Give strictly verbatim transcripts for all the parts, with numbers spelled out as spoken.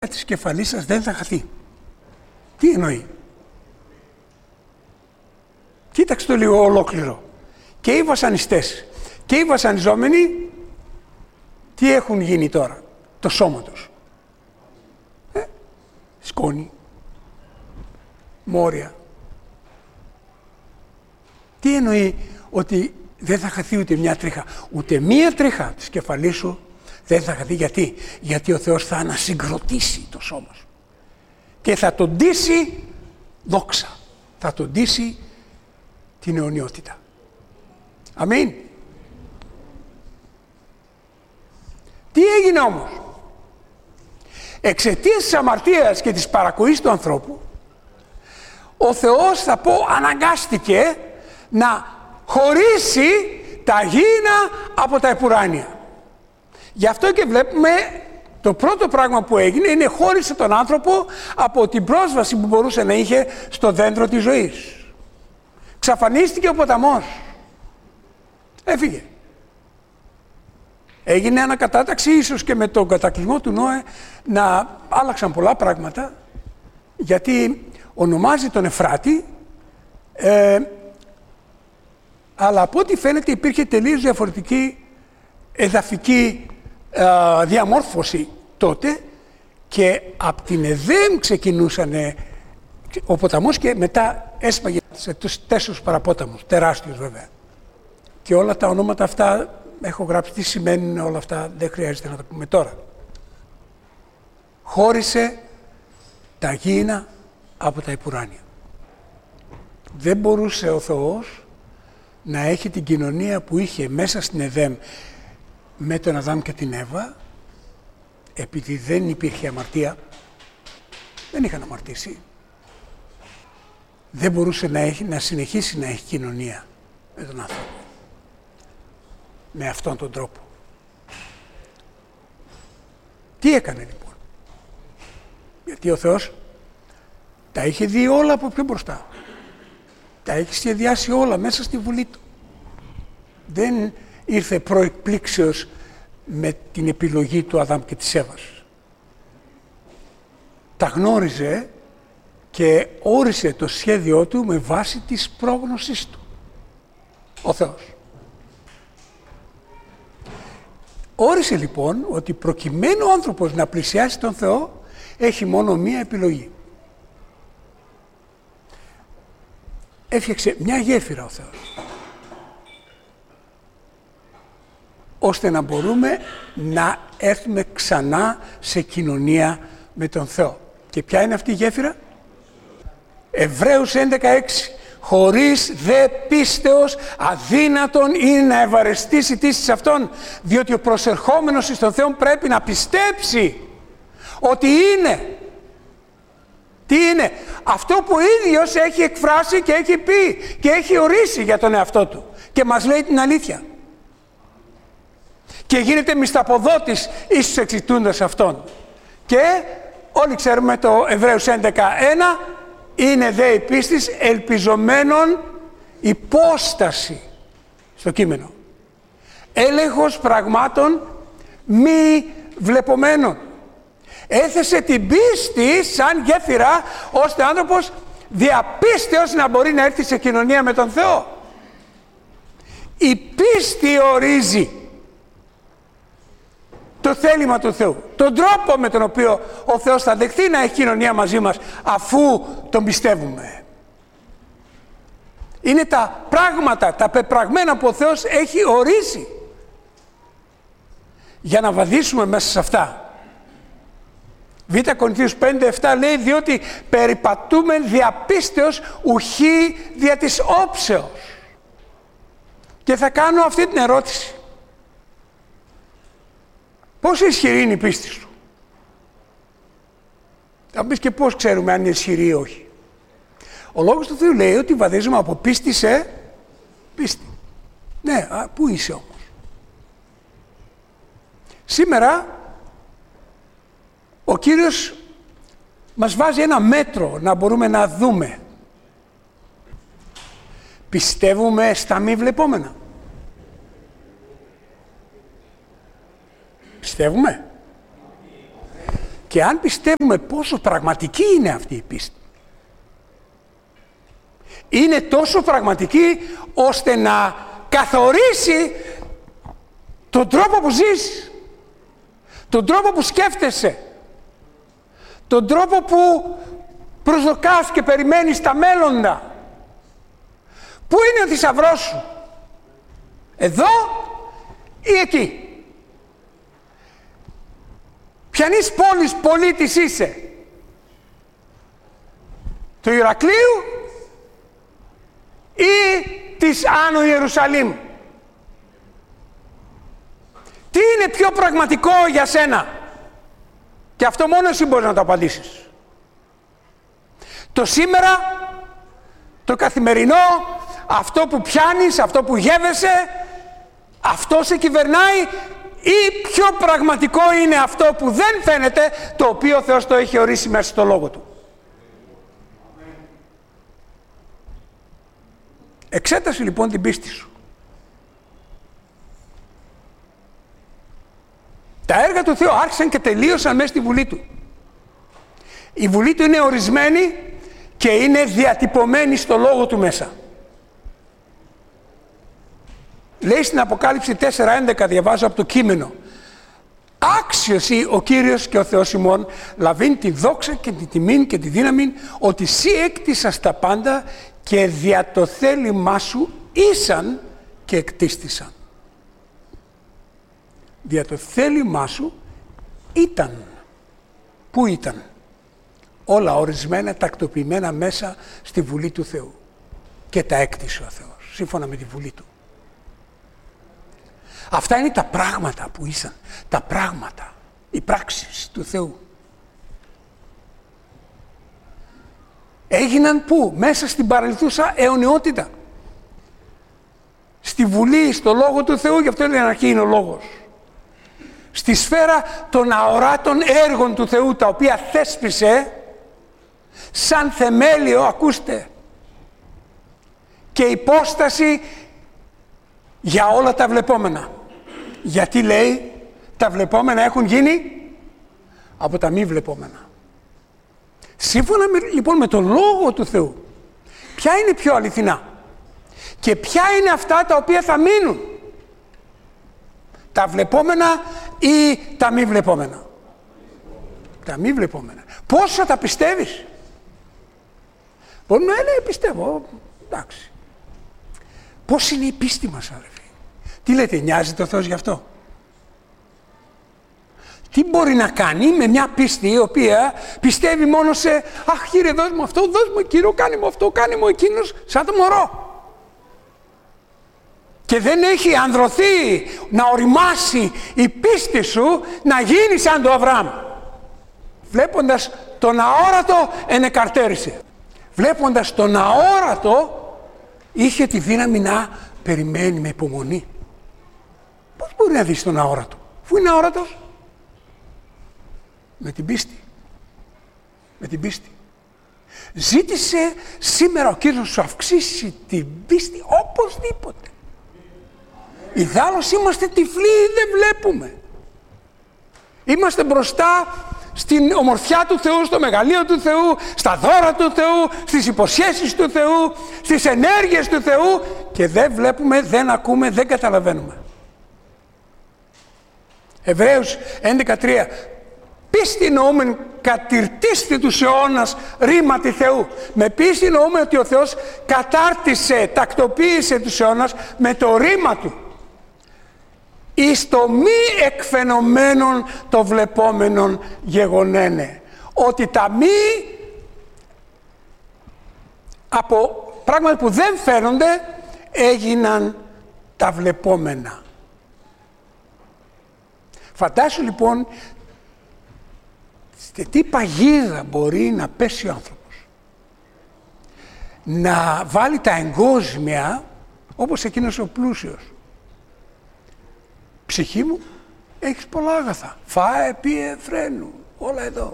της κεφαλής σας δεν θα χαθεί. Τι εννοεί? Κοίταξε το λίγο ολόκληρο. Και οι βασανιστές και οι βασανιζόμενοι τι έχουν γίνει τώρα? Το σώμα τους. Ε, σκόνη. Μόρια. Τι εννοεί ότι δεν θα χαθεί ούτε μια τρίχα? Ούτε μία τρίχα της κεφαλής σου δεν θα χαθεί. Γιατί? Γιατί ο Θεός θα ανασυγκροτήσει το σώμα σου. Και θα τον ντύσει δόξα. Θα τον ντύσει την αιωνιότητα. Αμήν. Τι έγινε όμως? Εξαιτίας της αμαρτίας και της παρακοής του ανθρώπου, ο Θεός, θα πω, αναγκάστηκε να χωρίσει τα γήινα από τα επουράνια. Γι' αυτό και βλέπουμε το πρώτο πράγμα που έγινε είναι χώρισε τον άνθρωπο από την πρόσβαση που μπορούσε να είχε στο δέντρο της ζωής. Ξαφανίστηκε ο ποταμός. Έφυγε. Έγινε ανακατάταξη, ίσως και με τον κατακλυσμό του Νόε να άλλαξαν πολλά πράγματα, γιατί ονομάζει τον Εφράτη, ε, αλλά από ό,τι φαίνεται υπήρχε τελείως διαφορετική εδαφική ε, διαμόρφωση τότε, και από την Εδέμ ξεκινούσαν ο ποταμός και μετά έσπαγε σε τους τέσσερους παραπόταμους, τεράστιους βέβαια. Και όλα τα ονόματα αυτά έχω γράψει τι σημαίνουν όλα αυτά, δεν χρειάζεται να τα πούμε τώρα. Χώρισε τα γήινα από τα επουράνια. Δεν μπορούσε ο Θεός να έχει την κοινωνία που είχε μέσα στην Εδέμ με τον Αδάμ και την Εύα, επειδή δεν υπήρχε αμαρτία, δεν είχαν αμαρτήσει. Δεν μπορούσε να, έχει, να συνεχίσει να έχει κοινωνία με τον άνθρωπο με αυτόν τον τρόπο. Τι έκανε λοιπόν? Γιατί ο Θεός τα είχε δει όλα από πιο μπροστά. Τα έχει σχεδιάσει όλα μέσα στη βουλή του. Δεν ήρθε προεκπλήξεως με την επιλογή του Αδάμ και της Εύας. Τα γνώριζε και όρισε το σχέδιό του με βάση της πρόγνωσης του. Ο Θεός. Όρισε λοιπόν ότι προκειμένου ο άνθρωπος να πλησιάσει τον Θεό έχει μόνο μία επιλογή. Έφτιαξε μια γέφυρα ο Θεός, ώστε να μπορούμε να έρθουμε ξανά σε κοινωνία με τον Θεό. Και ποια είναι αυτή η γέφυρα? Εβραίους έντεκα έξι. Χωρίς δε πίστεως αδύνατον είναι να ευαρεστήσει τις αυτόν, διότι ο προσερχόμενος εις τον Θεό πρέπει να πιστέψει ότι είναι. Τι είναι? Αυτό που ο ίδιος έχει εκφράσει και έχει πει και έχει ορίσει για τον εαυτό του και μας λέει την αλήθεια. Και γίνεται μισθαποδότης εις τους εξητούντας αυτόν. Και όλοι ξέρουμε το Εβραίους έντεκα ένα, είναι δε η πίστης ελπιζομένων υπόσταση στο κείμενο. Έλεγχος πραγμάτων μη βλεπομένων. Έθεσε την πίστη σαν γέφυρα, ώστε ο άνθρωπος διαπίστεως να μπορεί να έρθει σε κοινωνία με τον Θεό. Η πίστη ορίζει το θέλημα του Θεού, τον τρόπο με τον οποίο ο Θεός θα δεχθεί να έχει κοινωνία μαζί μας αφού τον πιστεύουμε. Είναι τα πράγματα, τα πεπραγμένα που ο Θεός έχει ορίσει για να βαδίσουμε μέσα σε αυτά. Β Κορινθίους πέντε επτά λέει, διότι περιπατούμε διαπίστεως ουχή δια της όψεως. Και θα κάνω αυτή την ερώτηση. Πόσο ισχυρή είναι η πίστη σου? Θα πεις και πώς ξέρουμε αν είναι ισχυρή ή όχι. Ο Λόγος του Θεού λέει ότι βαδίζουμε από πίστη σε πίστη. Ναι, α, πού είσαι όμως? Σήμερα ο Κύριος μας βάζει ένα μέτρο να μπορούμε να δούμε. Πιστεύουμε στα μη βλεπόμενα? Πιστεύουμε? Και αν πιστεύουμε πόσο πραγματική είναι αυτή η πίστη, είναι τόσο πραγματική ώστε να καθορίσει τον τρόπο που ζεις, τον τρόπο που σκέφτεσαι, τον τρόπο που προσδοκάς και περιμένεις τα μέλλοντα. Πού είναι ο θησαυρός σου? Εδώ ή εκεί? Ποιανής πόλης πολίτης είσαι? Του Ηρακλείου ή της Άνω Ιερουσαλήμ? Τι είναι πιο πραγματικό για σένα? Και αυτό μόνο εσύ μπορείς να το απαντήσεις. Το σήμερα, το καθημερινό, αυτό που πιάνεις, αυτό που γεύεσαι, αυτό σε κυβερνάει, ή πιο πραγματικό είναι αυτό που δεν φαίνεται, το οποίο ο Θεός το έχει ορίσει μέσα στο Λόγο Του? Εξέτασε λοιπόν την πίστη σου. Τα έργα του Θεού άρχισαν και τελείωσαν μέσα στη Βουλή Του. Η Βουλή Του είναι ορισμένη και είναι διατυπωμένη στο Λόγο Του μέσα. Λέει στην Αποκάλυψη τέσσερα έντεκα, διαβάζω από το κείμενο: «Άξιος ο Κύριος και ο Θεός ημών, λαβήν τη δόξα και τη τιμήν και τη δύναμη, ότι σύ έκτισας τα πάντα και δια το θέλημά σου ήσαν και εκτίστησαν». Δια το θέλημά σου ήταν. Πού ήταν? Όλα ορισμένα, τακτοποιημένα μέσα στη Βουλή του Θεού. Και τα έκτισε ο Θεός, σύμφωνα με τη Βουλή Του. Αυτά είναι τα πράγματα που ήσαν. Τα πράγματα, οι πράξεις του Θεού. Έγιναν πού? Μέσα στην παρελθούσα αιωνιότητα. Στη Βουλή, στο Λόγο του Θεού, γι' αυτό είναι αρχή είναι ο Λόγος. Στη σφαίρα των αοράτων έργων του Θεού, τα οποία θέσπισε σαν θεμέλιο, ακούστε, και υπόσταση για όλα τα βλεπόμενα. Γιατί λέει τα βλεπόμενα έχουν γίνει από τα μη βλεπόμενα. Σύμφωνα με, λοιπόν με τον Λόγο του Θεού, ποια είναι πιο αληθινά και ποια είναι αυτά τα οποία θα μείνουν? Τα βλεπόμενα ή τα μη βλεπόμενα? Τα μη βλεπόμενα. Πώς θα τα πιστεύεις? Μπορεί να λέει πιστεύω, εντάξει. Πώς είναι η πίστη μας, αδελφοί? Τι λέτε, νοιάζεται ο Θεός γι' αυτό? Τι μπορεί να κάνει με μια πίστη η οποία πιστεύει μόνο σε «Αχ, Κύριε, δώσ' μου αυτό, δώσ' μου εκείνο, κάνε μου αυτό, κάνε μου εκείνος», σαν το μωρό. Και δεν έχει ανδρωθεί να οριμάσει η πίστη σου να γίνει σαν το Αβραάμ. Βλέποντας τον αόρατο ενεκαρτέρισε. Βλέποντας τον αόρατο είχε τη δύναμη να περιμένει με υπομονή. Πώς μπορεί να δεις τον αόρατο? Πού είναι αόρατος? Με την πίστη. Με την πίστη. Ζήτησε σήμερα ο Κύριος να σου αυξήσει την πίστη οπωσδήποτε. Ιδάλλως είμαστε τυφλοί, δεν βλέπουμε. Είμαστε μπροστά στην ομορφιά του Θεού, στο μεγαλείο του Θεού, στα δώρα του Θεού, στις υποσχέσεις του Θεού, στις ενέργειες του Θεού και δεν βλέπουμε, δεν ακούμε, δεν καταλαβαίνουμε. Εβραίους έντεκα τρία. Πίστη νοούμεν κατηρτίστη τους αιώνας ρήματι Θεού. Με πίστη νοούμε ότι ο Θεός κατάρτισε, τακτοποίησε τους αιώνας με το ρήμα Του. Εις το μη εκφαινομένον το βλεπόμενον γεγονένε. Ότι τα μη από πράγματα που δεν φαίνονται έγιναν τα βλεπόμενα. Φαντάσου λοιπόν σε τι παγίδα μπορεί να πέσει ο άνθρωπος. Να βάλει τα εγκόσμια όπως εκείνος ο πλούσιος. Ψυχή μου, έχεις πολλά αγαθά. Φάε, πίε, φρένου, όλα εδώ.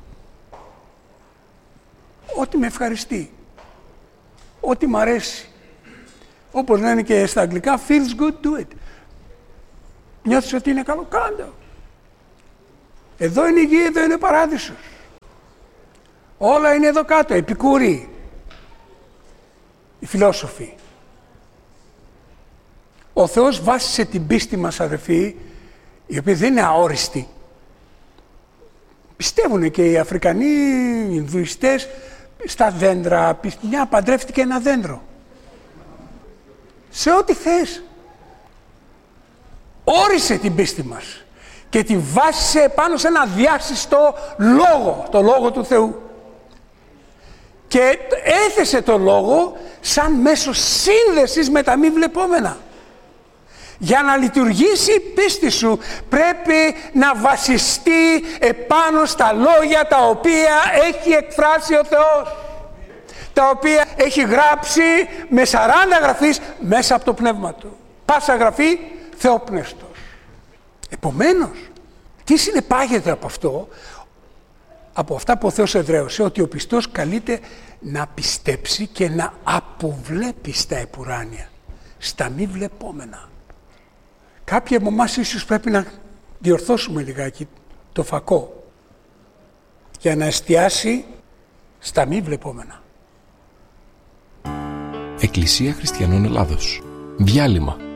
Ό,τι με ευχαριστεί. Ό,τι μ' αρέσει. Όπως λένε και στα αγγλικά, feels good, do it. Νιώθεις ότι είναι καλό, κάντο. Εδώ είναι η γη, εδώ είναι ο παράδεισος. Όλα είναι εδώ κάτω, επικούροι, οι φιλόσοφοι. Ο Θεός βάσισε την πίστη μας, αδερφοί, η οποία δεν είναι αόριστη. Πιστεύουν και οι Αφρικανοί, οι Ινδουιστές, στα δέντρα. Μια παντρεύτηκε ένα δέντρο. Σε ό,τι θες. Όρισε την πίστη μας και την βάσισε πάνω σε ένα διάσυστο λόγο, το λόγο του Θεού. Και έθεσε το λόγο σαν μέσο σύνδεσης με τα μη βλεπόμενα. Για να λειτουργήσει η πίστη σου πρέπει να βασιστεί επάνω στα λόγια τα οποία έχει εκφράσει ο Θεός. Τα οποία έχει γράψει με σαράντα γραφείς μέσα από το πνεύμα του. Πάσα γραφή θεόπνευστος. Επομένως, τι συνεπάγεται από αυτό, από αυτά που ο Θεός εδραίωσε, ότι ο πιστός καλείται να πιστέψει και να αποβλέπει στα επουράνια, στα μη βλεπόμενα. Κάποιοι από εμάς ίσως πρέπει να διορθώσουμε λιγάκι το φακό για να εστιάσει στα μη βλεπόμενα. Εκκλησία Χριστιανών Ελλάδος. Διάλειμμα.